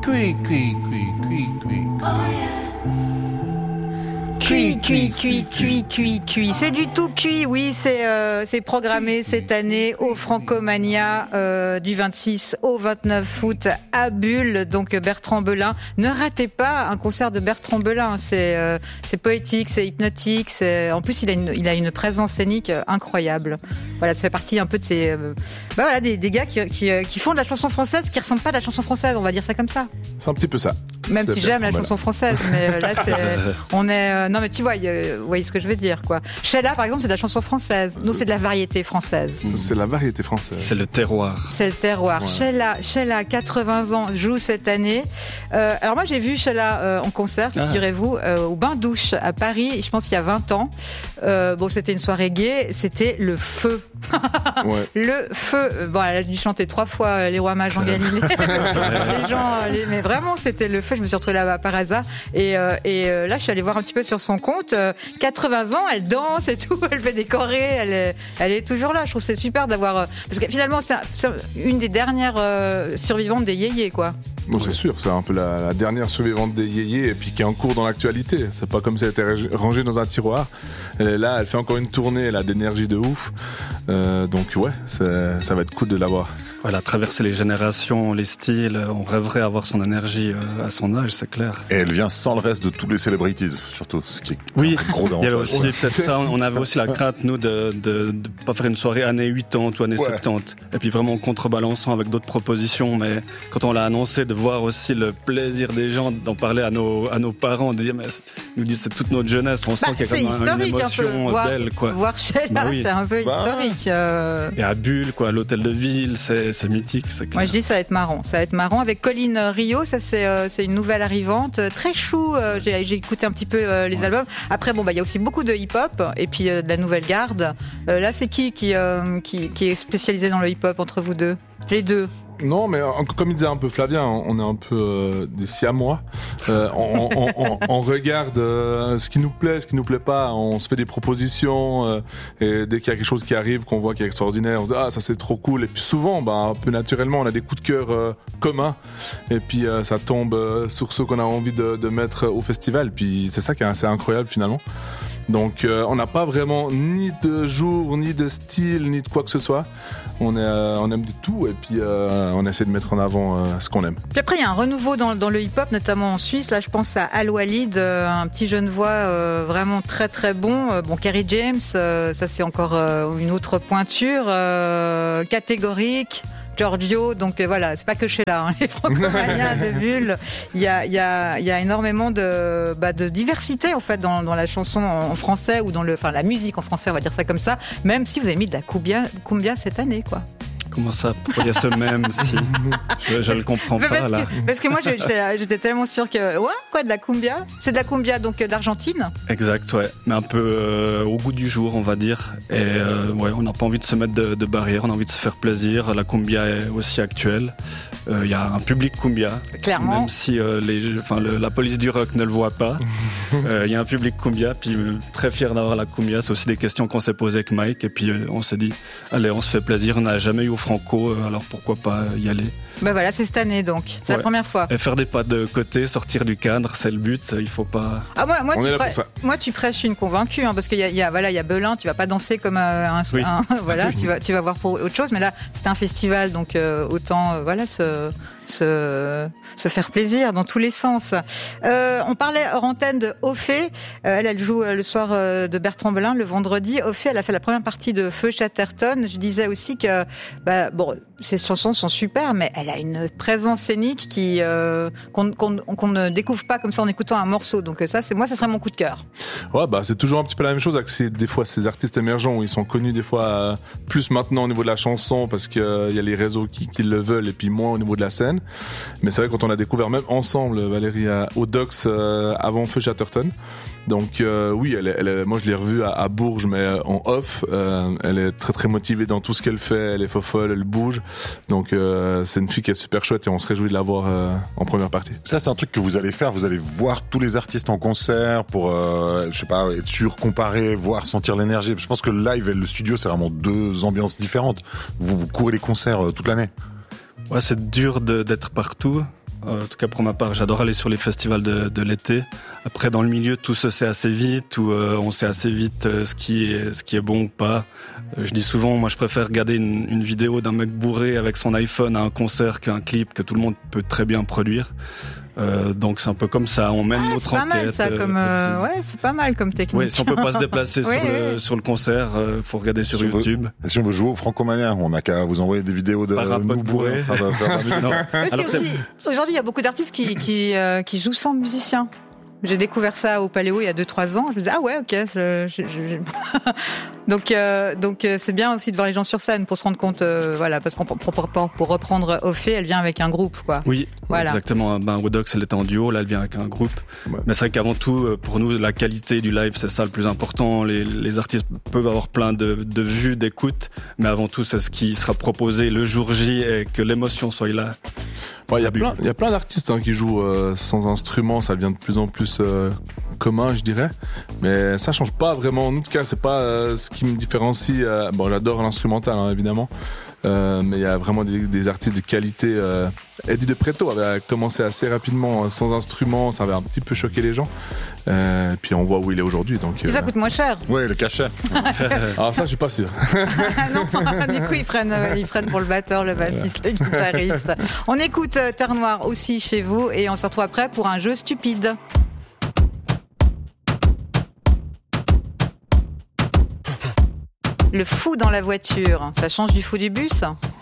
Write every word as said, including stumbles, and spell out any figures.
Cuit, cuit, cuit, cuit, cuit. Oh yeah. Cuit, cuit, cuit, cuit, cuit, cuit. C'est du tout cuit, oui, c'est euh, c'est programmé cette année au Francomania euh, du vingt-six au vingt-neuf août à Bulle. Donc Bertrand Belin, ne ratez pas un concert de Bertrand Belin. C'est euh, c'est poétique, c'est hypnotique. C'est en plus il a une il a une présence scénique incroyable. Voilà, ça fait partie un peu de ces euh, bah voilà des des gars qui qui qui font de la chanson française qui ressemblent pas à la chanson française. On va dire ça comme ça. C'est un petit peu ça. Même c'est si j'aime la voilà. chanson française, mais là, c'est, on est, euh, non, mais tu vois, euh, vous voyez ce que je veux dire, quoi. Sheila, par exemple, c'est de la chanson française. Nous, c'est de la variété française. C'est la variété française. C'est le terroir. C'est le terroir. Ouais. Sheila, Sheila, quatre-vingts ans, joue cette année. Euh, alors moi, j'ai vu Sheila euh, en concert, figurez-vous, euh, au Bain Douche à Paris. Je pense qu'il y a vingt ans. Euh, bon, c'était une soirée gay. C'était le feu. Ouais. Le feu. Bon, elle a dû chanter trois fois Les Rois Mages en Galilée. les gens, les, mais vraiment, c'était le feu. Je me suis retrouvée là-bas par hasard. Et, euh, et euh, là, je suis allée voir un petit peu sur son compte. Euh, quatre-vingts ans, elle danse et tout. Elle fait des chorés. Elle est, elle est toujours là. Je trouve que c'est super d'avoir. Euh, parce que finalement, c'est, c'est une des dernières euh, survivantes des yéyés, quoi. Bon, c'est sûr, c'est un peu la, la dernière survivante des yéyés et puis qui est en cours dans l'actualité. C'est pas comme si elle était rangée dans un tiroir. Elle est là, elle fait encore une tournée, elle a d'énergie de ouf. Euh, donc ouais, ça va être cool de la voir. Voilà, traverser les générations, les styles, on rêverait avoir son énergie à son âge, c'est clair. Et elle vient sans le reste de tous les celebrities, surtout, ce qui est oui, un gros il y avait aussi ouais. peut-être ça, on avait aussi la crainte, nous, de, de, de pas faire une soirée années quatre-vingts ou années ouais. soixante-dix. Et puis vraiment contrebalançant avec d'autres propositions, mais quand on l'a annoncé, de voir aussi le plaisir des gens, d'en parler à nos, à nos parents, de dire, mais nous disent c'est toute notre jeunesse, on sent bah, qu'il y a comme un, une émotion voir, belle, quoi. Voir Sheila, bah oui. c'est un peu bah. historique. Euh... Et à Bulle, quoi, l'hôtel de ville, c'est, c'est mythique, c'est clair. Moi, je dis, ça va être marrant. Ça va être marrant avec Colline Rio. Ça, c'est, euh, c'est une nouvelle arrivante, très chou. Euh, j'ai, j'ai écouté un petit peu euh, les ouais. albums. Après, bon, bah, il y a aussi beaucoup de hip-hop et puis euh, de la nouvelle garde. Euh, là, c'est qui qui, euh, qui qui est spécialisé dans le hip-hop entre vous deux? Les deux. Non, mais comme il disait un peu Flavien, on est un peu euh, des siamois. Euh, on, on, on, on regarde euh, ce qui nous plaît, ce qui nous plaît pas. On se fait des propositions euh, et dès qu'il y a quelque chose qui arrive, qu'on voit qui est extraordinaire, on se dit ah ça c'est trop cool. Et puis souvent, bah un peu naturellement, on a des coups de cœur euh, communs. Et puis euh, ça tombe euh, sur ceux qu'on a envie de, de mettre au festival. Puis c'est ça qui est assez incroyable finalement. Donc euh, on n'a pas vraiment ni de jour, ni de style, ni de quoi que ce soit. On, est, euh, on aime de tout et puis euh, on essaie de mettre en avant euh, ce qu'on aime. Puis après il y a un renouveau dans, dans le hip-hop, notamment en Suisse. Là je pense à Al Walid, euh, un petit jeune voix euh, vraiment très très bon. Euh, bon Kerry James, euh, ça c'est encore euh, une autre pointure euh, catégorique. Giorgio, donc euh, voilà, c'est pas que chez là, hein, les Francomania de Bulle. Il y a, il y a, il y a énormément de, bah, de diversité en fait dans, dans la chanson en français ou dans le, enfin la musique en français, on va dire ça comme ça. Même si vous avez mis de la cumbia, cumbia cette année, quoi. Comment ça? Pourquoi il y a ce même si je, je le comprends pas parce là. Que, parce que moi j'étais, j'étais tellement sûre que ouais quoi de la cumbia. C'est de la cumbia donc d'Argentine. Exact ouais, mais un peu euh, au goût du jour on va dire. Et euh, ouais, on n'a pas envie de se mettre de, de barrières, on a envie de se faire plaisir. La cumbia est aussi actuelle. Il euh, y a un public cumbia. Clairement. Même si euh, les, enfin le, la police du rock ne le voit pas, il euh, y a un public cumbia. Puis euh, très fier d'avoir la cumbia. C'est aussi des questions qu'on s'est posées avec Mike et puis euh, on s'est dit allez on se fait plaisir. On n'a jamais eu au Franco, alors pourquoi pas y aller. Ben voilà, c'est cette année donc, c'est ouais. la première fois. Et faire des pas de côté, sortir du cadre, c'est le but. Il faut pas. Ah moi, moi, tu, prê- moi tu prêches une convaincue, hein, parce qu'il y a, il y a, voilà, il y a Belin, tu vas pas danser comme un, un, oui. un voilà, tu vas, tu vas voir pour autre chose. Mais là, c'est un festival, donc euh, autant, euh, voilà, se, se, se faire plaisir dans tous les sens. Euh, on parlait hors antenne de Ophé. Euh, elle, elle joue le soir euh, de Bertrand Belin le vendredi. Ophé, elle a fait la première partie de Feu Chatterton. Je disais aussi que, bah, bon, ses chansons sont super, mais elle a une présence scénique qui euh, qu'on, qu'on, qu'on ne découvre pas comme ça en écoutant un morceau. Donc ça, c'est moi, ça serait mon coup de cœur. Ouais, bah c'est toujours un petit peu la même chose avec ces, des fois ces artistes émergents où ils sont connus des fois euh, plus maintenant au niveau de la chanson parce que il euh, y a les réseaux qui, qui le veulent et puis moins au niveau de la scène. Mais c'est vrai quand on a découvert même ensemble Valérie à, au Docks euh, avant Feu Chatterton. Donc euh, oui, elle est, elle est, moi je l'ai revue à, à Bourges mais en off. Euh, elle est très très motivée dans tout ce qu'elle fait. Elle est fofolle, elle bouge. Donc euh, c'est une fille qui est super chouette et on se réjouit de la voir euh, en première partie. Ça c'est un truc que vous allez faire. Vous allez voir tous les artistes en concert pour euh, je sais pas être sûr, comparer, voir, sentir l'énergie. Je pense que le live et le studio c'est vraiment deux ambiances différentes. Vous, vous courez les concerts euh, toute l'année. Ouais, c'est dur de, d'être partout. En tout cas pour ma part, j'adore aller sur les festivals de, de l'été. Après dans le milieu, tout se sait assez vite, où euh, on sait assez vite euh, ce qui est ce qui est bon ou pas. Euh, je dis souvent, moi je préfère regarder une, une vidéo d'un mec bourré avec son iPhone à un concert qu'un clip que tout le monde peut très bien produire. Euh, donc c'est un peu comme ça, on mène ah, notre c'est pas enquête. mal ça, comme euh, ouais, c'est pas mal comme technique. Oui, si on peut pas se déplacer oui, sur, le, oui. sur le concert, euh, faut regarder sur si YouTube. On veut, si on veut jouer au Franco-Mania, on a qu'à vous envoyer des vidéos de nous bourrés. Aujourd'hui, il y a beaucoup d'artistes qui qui, euh, qui jouent sans musicien. J'ai découvert ça au Paléo il y a deux trois ans. Je me disais ah ouais ok. Je, je, je... donc euh, donc euh, c'est bien aussi de voir les gens sur scène pour se rendre compte euh, voilà parce qu'on pour, pour, pour reprendre Ophé, elle vient avec un groupe quoi. Oui, voilà. Exactement. Ben Wodox elle était en duo, là elle vient avec un groupe. Ouais. Mais c'est vrai qu'avant tout pour nous la qualité du live c'est ça le plus important. Les, les artistes peuvent avoir plein de, de vues, d'écoutes, mais avant tout c'est ce qui sera proposé le jour J et que l'émotion soit là. Il ouais, y a plein, il y a plein d'artistes hein, qui jouent euh, sans instrument, ça devient de plus en plus euh, commun, je dirais. Mais ça change pas vraiment. En tout cas, c'est pas euh, ce qui me différencie. Euh, bon, j'adore l'instrumental, hein, évidemment. Euh, mais il y a vraiment des, des artistes de qualité. Euh, Eddie De Pretto avait commencé assez rapidement sans instrument, ça avait un petit peu choqué les gens. Euh, puis on voit où il est aujourd'hui. Donc, euh... ça coûte moins cher. Ouais, le cachet. Alors ça, je suis pas sûr. non, du coup ils prennent, euh, ils prennent pour le batteur, le bassiste, le guitariste. On écoute euh, Terre Noire aussi chez vous et on se retrouve après pour un jeu stupide. Le fou dans la voiture, ça change du fou du bus ?